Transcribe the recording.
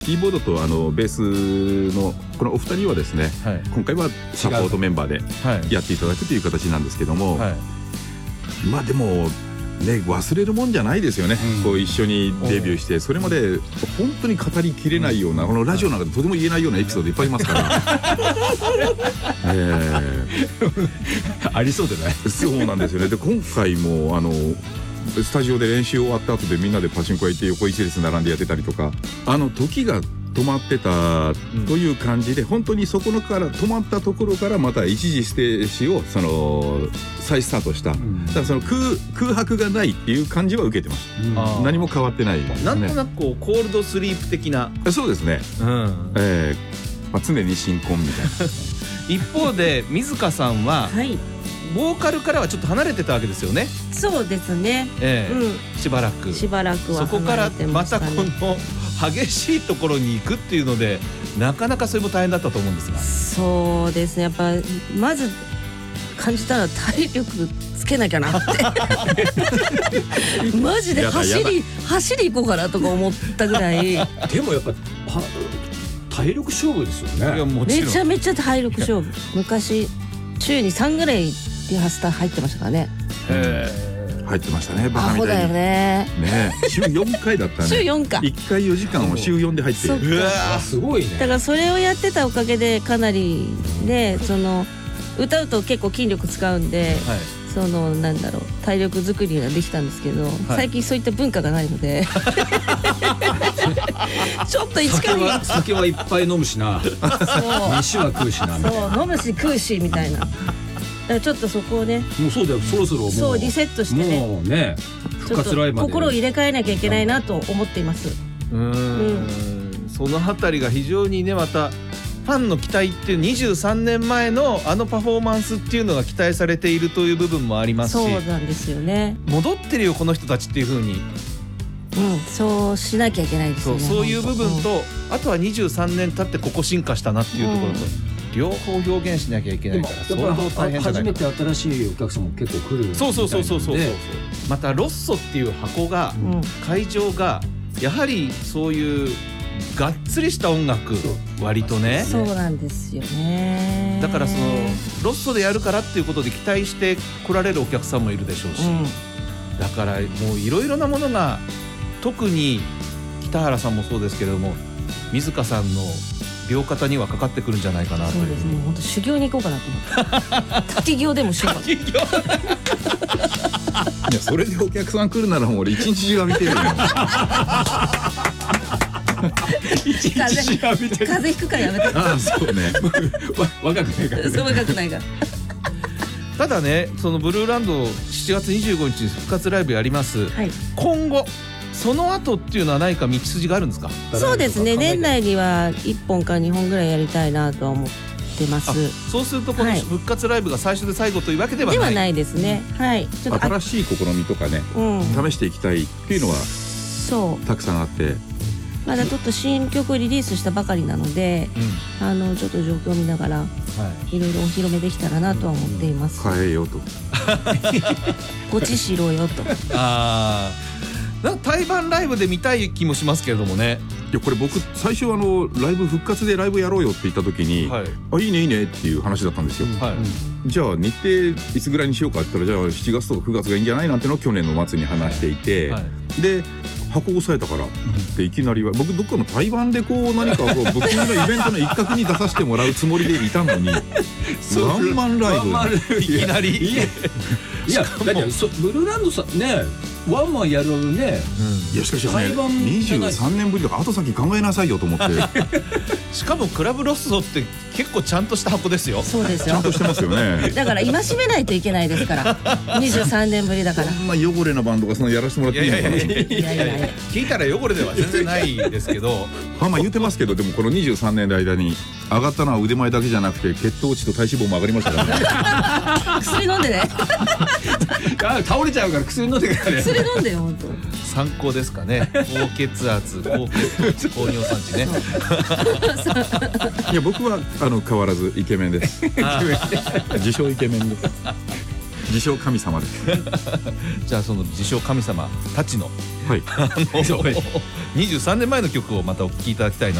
キーボードとベースのこのお二人はですね、はい、今回はサポートメンバーでやっていただくという形なんですけども、はい、まあでもね、忘れるもんじゃないですよね、こう一緒にデビューしてそれまで本当に語りきれないような、このラジオの中でとても言えないようなエピソードいっぱいありますからありそうでない。 そうなんですよね。で今回もスタジオで練習終わった後でみんなでパチンコ屋行って横一列並んでやってたりとか、時が止まってたという感じで、本当にそこから止まったところからまた一時ステージを再スタートした、だからその空白がないっていう感じは受けてます、何も変わってないですね。 なんとなくこうコールドスリープ的な。 そうですね、常に新婚みたいな一方で水香さんは、 はい、 ボーカルからはちょっと離れてたわけですよね。 そうですね、 しばらくは離れてましたね。 そこからまたこの激しいところに行くっていうので、なかなかそれも大変だったと思うんですが。 そうですね、やっぱまず感じたのは体力つけなきゃなってマジで走り行こうかなとか思ったぐらい。 でもやっぱ体力勝負ですよね。 いやもちろんめちゃめちゃ体力勝負。昔週に3ぐらいリハスタ入ってましたからね。 入ってましたね、バカアホだよみたいにね。 週4回だったね。 週4か 1回4時間を週4で入ってる。 そうか、 すごいね。 だからそれをやってたおかげでかなりね、歌うと結構筋力使うんで、なんだろう、体力作りができたんですけど、最近そういった文化がないのでちょっと一から酒はいっぱい飲むしな、飯は食うしなみたいな。 そう、飲むし食うしみたいな。だからちょっとそこをね、 もうそうだよ、そろそろもうそうリセットしてね、 もうね、復活ライブまで心を入れ替えなきゃいけないなと思っています。 そのあたりが非常にね、またファンの期待っていう23年前のパフォーマンスっていうのが期待されているという部分もありますし、 そうなんですよね。 戻ってるよこの人たちっていう風に、 そうしなきゃいけないですよね。 そういう部分と、あとは23年経ってここ進化したなっていうところと、両方表現しなきゃいけないから相当大変じゃないか。 初めて新しいお客さんも結構来るみたいなので、 そうまたロッソっていう箱が、会場がやはりそういうがっつりした音楽、割とね、 そうなんですよね。 だからロッソでやるからっていうことで期待して来られるお客さんもいるでしょうし、だからもういろいろなものが、特に北原さんもそうですけれども、水香さんの両肩にはかかってくるんじゃないかなという。 そうですね、本当修行に行こうかなと思って滝行でもしようかな。 いや、それでお客さん来るならもう俺一日中は見てるよ風邪ひくからやめて。 そうね若くないからね。 そう若くないから。 ただね、そのブルーランド7月25日に復活ライブやります、今後その後っていうのは何か道筋があるんですか？ そうですね、年内には1本か2本ぐらいやりたいなとは思ってます。 そうするとこの復活ライブが最初で最後というわけではない、 ではないですね。 ちょっと新しい試みとかね、試していきたいっていうのはたくさんあって、 まだちょっと新曲リリースしたばかりなので、ちょっと状況を見ながら、いろいろお披露目できたらなとは思っています。 変えようとごちしろよと。 なんか対バンライブで見たい気もしますけれどもね。 いや、これ僕最初ライブ復活でライブやろうよって言った時に、いいねいいねっていう話だったんですよ。じゃあ日程いつぐらいにしようかって言ったら、じゃあ7月とか9月がいいんじゃないなんてのを去年の末に話していて、で箱を押さえたからっていきなりは、僕どっかの対バンで何かブッキングのイベントの一角に出させてもらうつもりでいたのにワンマンライブいきなり。 いや、だってブルーランドさね、ワンマンやるね。 いや、しかしね、23年ぶりだから後先考えなさいよと思ってしかもクラブロッソって結構ちゃんとした箱ですよ。 そうですよ、 ちゃんとしてますよね。 だから戒めないといけないですから23年ぶりだから。 そんな汚れなバンドがそのやらせてもらっていいのかな。 聞いたら汚れでは全然ないですけど言ってますけど、でもこの23年の間に上がったのは腕前だけじゃなくて血糖値と体脂肪も上がりましたからね薬飲んでね倒れちゃうから薬飲んでからね。 薬飲んでよ、本当。 参考ですかね。高血圧、高血糖、高尿酸値ねいや、僕は変わらずイケメンです。自称イケメンです。自称神様です。 じゃあその自称神様たちのはい 23年前の曲をまたお聴きいただきたいな